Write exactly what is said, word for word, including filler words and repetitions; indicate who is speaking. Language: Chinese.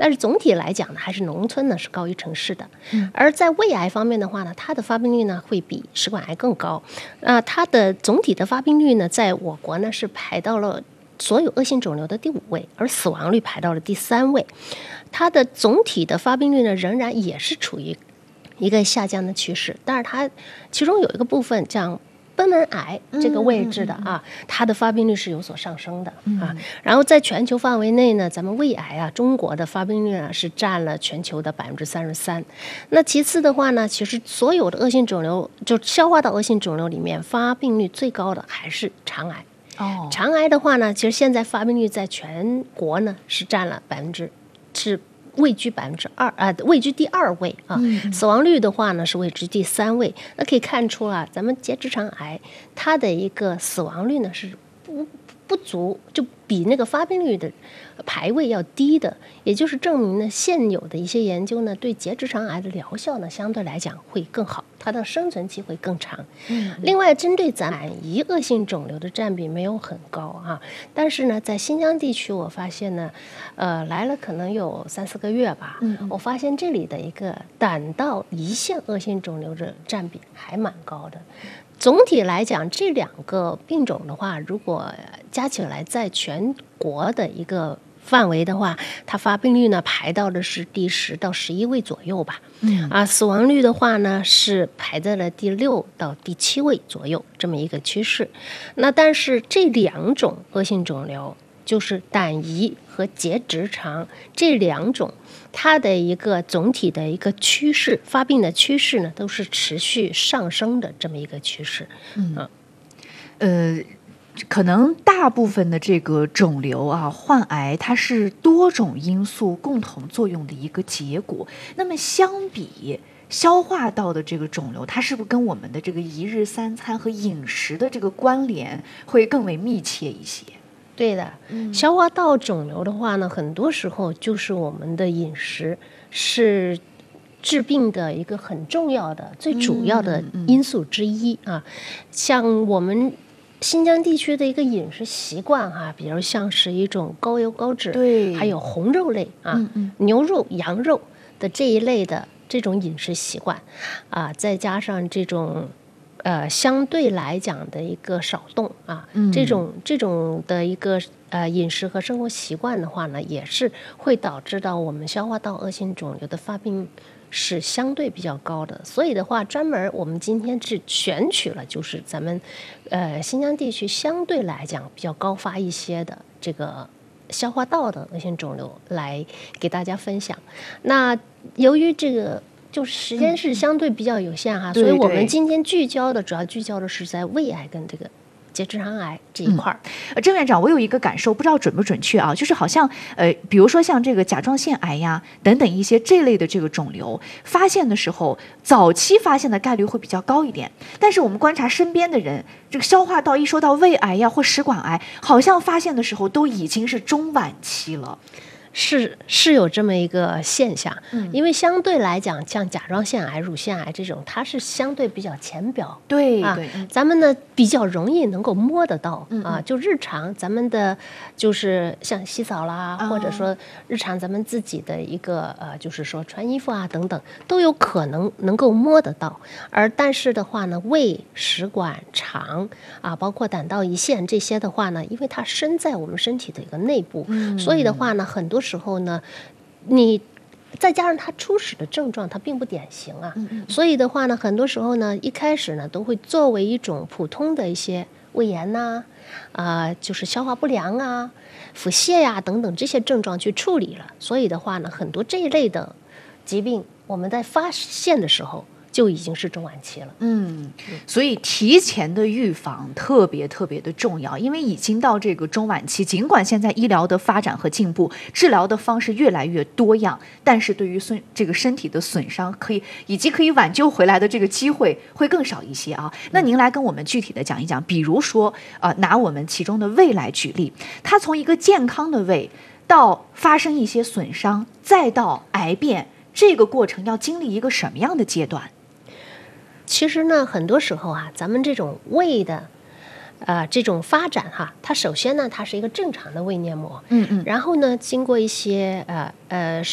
Speaker 1: 但是总体来讲呢，还是农村呢是高于城市的。嗯、而在胃癌方面的话呢，它的发病率呢会比食管癌更高。啊、呃，它的总体的发病率呢，在我国呢是排到了所有恶性肿瘤的第五位，而死亡率排到了第三位。它的总体的发病率呢，仍然也是处于一个下降的趋势，但是它其中有一个部分像贲门癌这个位置的啊，它的发病率是有所上升的啊。然后在全球范围内呢，咱们胃癌啊，中国的发病率呢是占了全球的百分之三十三。那其次的话呢，其实所有的恶性肿瘤，就消化道恶性肿瘤里面发病率最高的还是肠癌。哦，肠癌的话呢，其实现在发病率在全国呢是占了百分之是。位居百分之二啊，位居第二位啊。嗯、死亡率的话呢是位居第三位。那可以看出啊，咱们结直肠癌它的一个死亡率呢是不不足，就比那个发病率的排位要低的，也就是证明呢，现有的一些研究呢，对结直肠癌的疗效呢，相对来讲会更好，它的生存期会更长。嗯、另外，针对咱们胰恶性肿瘤的占比没有很高啊，但是呢，在新疆地区，我发现呢，呃，来了可能有三四个月吧，嗯嗯我发现这里的一个胆道胰腺恶性肿瘤的占比还蛮高的。总体来讲，这两个病种的话，如果加起来在全国的一个范围的话，它发病率呢排到的是第十到十一位左右吧。嗯啊，死亡率的话呢是排在了第六到第七位左右这么一个趋势。那但是这两种恶性肿瘤，就是胆胰和结直肠这两种，它的一个总体的一个趋势，发病的趋势呢，都是持续上升的这么一个趋势。嗯，啊、
Speaker 2: 呃，可能大部分的这个肿瘤啊，患癌，它是多种因素共同作用的一个结果。那么相比消化道的这个肿瘤，它是不是跟我们的这个一日三餐和饮食的这个关联会更为密切一些？
Speaker 1: 对的，嗯、消化道肿瘤的话呢，很多时候就是我们的饮食是治病的一个很重要的、最主要的因素之一、嗯嗯、啊。像我们新疆地区的一个饮食习惯哈、啊，比如像是一种高油高脂，
Speaker 2: 对，
Speaker 1: 还有红肉类啊，嗯嗯牛肉、羊肉的这一类的这种饮食习惯啊，再加上这种。呃，相对来讲的一个少动啊，嗯、这种这种的一个呃饮食和生活习惯的话呢，也是会导致到我们消化道恶性肿瘤的发病是相对比较高的。所以的话，专门我们今天是选取了就是咱们呃新疆地区相对来讲比较高发一些的这个消化道的恶性肿瘤来给大家分享。那由于这个。就是时间是相对比较有限哈、嗯，所以我们今天聚焦的主要聚焦的是在胃癌跟这个结直肠癌这一块儿。
Speaker 2: 嗯、郑院长，我有一个感受，不知道准不准确啊，就是好像呃，比如说像这个甲状腺癌呀等等一些这类的这个肿瘤，发现的时候，早期发现的概率会比较高一点。但是我们观察身边的人，这个消化道一说到胃癌呀或食管癌，好像发现的时候都已经是中晚期了。
Speaker 1: 是是有这么一个现象，嗯、因为相对来讲，像甲状腺癌、乳腺癌这种，它是相对比较浅表，
Speaker 2: 对
Speaker 1: 啊，
Speaker 2: 对，
Speaker 1: 咱们呢比较容易能够摸得到、嗯、啊，就日常咱们的就是像洗澡啦，嗯、或者说日常咱们自己的一个呃，就是说穿衣服啊等等，都有可能能够摸得到。而但是的话呢，胃、食管、肠啊，包括胆道、胰腺这些的话呢，因为它身在我们身体的一个内部，嗯、所以的话呢，很多时候呢，你再加上它初始的症状，它并不典型啊，嗯嗯所以的话呢，很多时候呢，一开始呢，都会作为一种普通的一些胃炎呐、啊，呃，就是消化不良啊、腹泻呀、啊、等等这些症状去处理了。所以的话呢，很多这一类的疾病，我们在发现的时候。就已经是中晚期了。
Speaker 2: 嗯，所以提前的预防特别特别的重要，因为已经到这个中晚期，尽管现在医疗的发展和进步，治疗的方式越来越多样，但是对于损这个身体的损伤可以以及可以挽救回来的这个机会会更少一些啊。那您来跟我们具体的讲一讲，比如说呃，拿我们其中的胃来举例，它从一个健康的胃到发生一些损伤，再到癌变，这个过程要经历一个什么样的阶段？
Speaker 1: 其实呢，很多时候啊，咱们这种胃的，呃，这种发展哈，它首先呢，它是一个正常的胃黏膜，嗯嗯，然后呢，经过一些呃呃。